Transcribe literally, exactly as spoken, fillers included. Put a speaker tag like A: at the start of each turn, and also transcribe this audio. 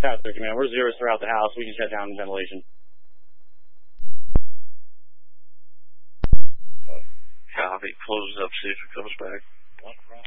A: Tower three Command, we're zeros throughout the house. We can shut down ventilation.
B: Copy. Closes up, see if it comes back.
C: One from